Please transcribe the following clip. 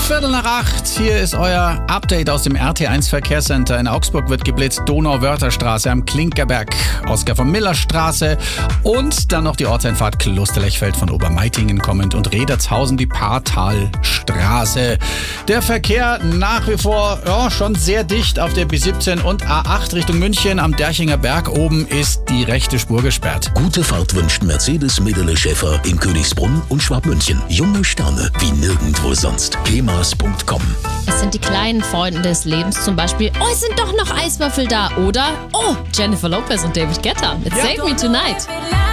7:15. Hier ist euer Update aus dem RT1 Verkehrscenter. In Augsburg wird geblitzt, Donau-Wörther-Straße am Klinkerberg, Oskar von Miller-Straße und dann noch die Ortseinfahrt Klosterlechfeld von Obermeitingen kommend und Redertshausen die Paartalstraße. Der Verkehr nach wie vor schon sehr dicht auf der B17 und A8 Richtung München. Am Derchinger Berg oben ist die rechte Spur gesperrt. Gute Fahrt wünscht Mercedes Medele Schäfer in Königsbrunn und Schwabmünchen. Junge Sterne wie nirgendwo sonst. kemas.com. Es sind die kleinen Freunde des Lebens, zum Beispiel, es sind doch noch Eiswürfel da. Oder, Jennifer Lopez und David Guetta mit Save Me Tonight.